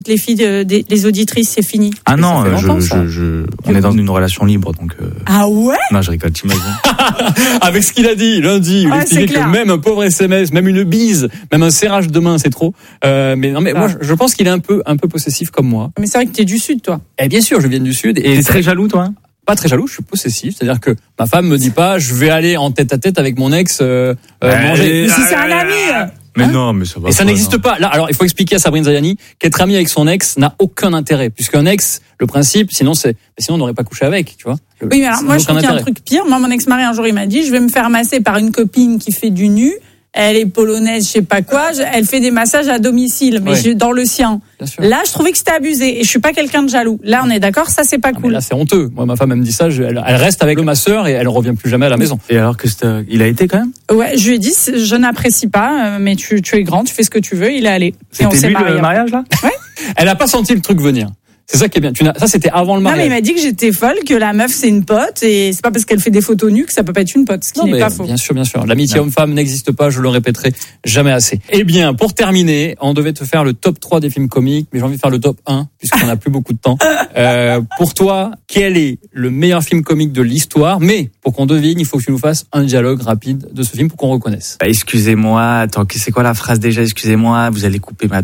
Les filles, les auditrices, c'est fini. Ah non, on est dans une relation libre, donc. Ah ouais? Non, je rigole, t'imagines. Avec ce qu'il a dit lundi, il expliquait que même un pauvre SMS, même une bise, même un serrage de main, c'est trop. Mais moi, je pense qu'il est un peu possessif comme moi. Mais c'est vrai que t'es du Sud, toi. Eh bien sûr, je viens du Sud. Et t'es très jaloux, toi? Pas très jaloux, je suis possessif, c'est-à-dire que ma femme me dit pas, je vais aller en tête à tête avec mon ex manger. Mais si c'est un ami. Mais non, mais ça va. Et ça n'existe pas. Là, alors il faut expliquer à Sabrine Zayani qu'être ami avec son ex n'a aucun intérêt, puisqu'un ex, le principe, sinon on n'aurait pas couché avec, tu vois. Oui, mais alors moi je trouve qu'il y a un truc pire. Moi, mon ex-mari un jour il m'a dit, je vais me faire masser par une copine qui fait du nu. Elle est polonaise, je sais pas quoi. Elle fait des massages à domicile, mais dans le sien. Là, je trouvais que c'était abusé. Et je suis pas quelqu'un de jaloux. Là, on est d'accord, ça c'est pas cool. Mais là, c'est honteux. Moi, ma femme elle me dit ça. Elle reste avec le masseur et elle revient plus jamais à la maison. Et alors que il a été quand même. Ouais, je lui ai dit, je n'apprécie pas, mais tu es grand, tu fais ce que tu veux. Il est allé. Et on s'est marié. Le mariage là. Ouais. Elle a pas senti le truc venir. C'est ça qui est bien. Ça, c'était avant le mariage. Non, mais il m'a dit que j'étais folle, que la meuf, c'est une pote, et c'est pas parce qu'elle fait des photos nues que ça peut pas être une pote, ce qui n'est pas faux. Bien sûr. L'amitié homme-femme n'existe pas, je le répéterai jamais assez. Eh bien, pour terminer, on devait te faire le top 3 des films comiques, mais j'ai envie de faire le top 1, puisqu'on n'a plus beaucoup de temps. Pour toi, quel est le meilleur film comique de l'histoire? Mais, pour qu'on devine, il faut que tu nous fasses un dialogue rapide de ce film pour qu'on reconnaisse. Excusez-moi, attends, c'est quoi la phrase déjà? Excusez-moi, vous allez couper ma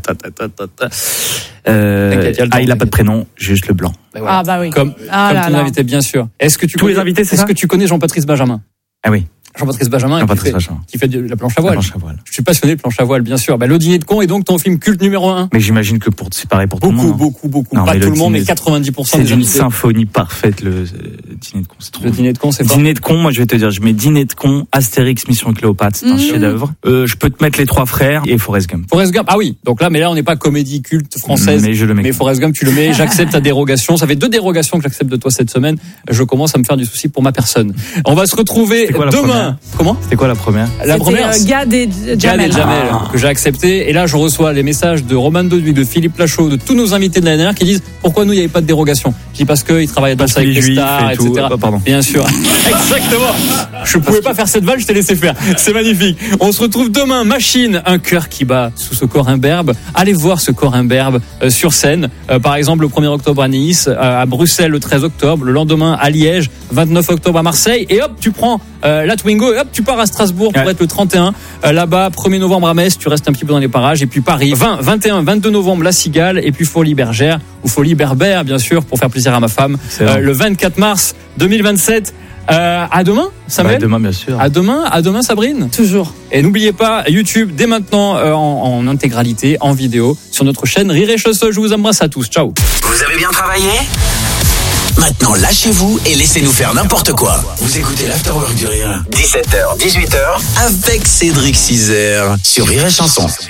il a pas de prénom, juste le blanc. Ah bah oui. Comme tous les invités, bien sûr. Est-ce que tu les invités, c'est ça? Est-ce que tu connais Jean-Patrice Benjamin? Ah oui. Jean-Patrice Benjamin, qui fait de la planche à voile. Je suis passionné de planche à voile, bien sûr. Le Dîner de con est donc ton film culte numéro 1. Mais j'imagine que c'est pareil pour tout le monde. Beaucoup. Non, pas tout le monde, mais 90% des gens. C'est une symphonie parfaite, le Dîner de con. C'est trop. Le Dîner de con, c'est pas. Dîner de con, moi je vais te dire, je mets Dîner de con, Astérix, Mission Cléopâtre, c'est un chef-d'œuvre. Je peux te mettre Les Trois Frères et Forrest Gump. Ah oui. Donc là, on n'est pas comédie culte française. Mais je le mets. Mais Forrest Gump, tu le mets. J'accepte ta dérogation. Ça fait 2 dérogations que j'accepte de toi cette semaine. Je commence à me faire du souci pour ma personne. On va se retrouver demain. Comment? C'était quoi la première? La première, Gad et Jamel, que j'ai accepté. Et là, je reçois les messages de Roman Doduc, de Philippe Lachaud, de tous nos invités de l'année dernière qui disent pourquoi nous il n'y avait pas de dérogation. Je dis parce qu'ils travaillent dans ça avec les stars, etc. Bien sûr. Exactement. Je pouvais pas faire cette balle, je t'ai laissé faire. C'est magnifique. On se retrouve demain. Machine, un cœur qui bat sous ce corps imberbe. Allez voir ce corps imberbe sur scène. Par exemple, le 1er octobre à Nice, à Bruxelles le 13 octobre, le lendemain à Liège, 29 octobre à Marseille. Et hop, tu prends la Twingo et hop, tu pars à Strasbourg pour être le 31. Là-bas, 1er novembre à Metz, tu restes un petit peu dans les parages. Et puis Paris, 20, 21, 22 novembre, La Cigale. Et puis Folie-Bergère, ou Folie-Berbère, bien sûr, pour faire plaisir à ma femme. Le 24 mars 2027. À demain, Samuel. À demain, bien sûr. À demain, Sabrine. Toujours. Et n'oubliez pas, YouTube, dès maintenant, en intégralité, en vidéo, sur notre chaîne Rire et Chanson. Je vous embrasse à tous. Ciao. Vous avez bien travaillé? Maintenant, lâchez-vous et laissez-nous faire n'importe quoi. Vous écoutez l'Afterwork du Rire. 17h, 18h, avec Cédric Cizer, sur Rire et Chanson.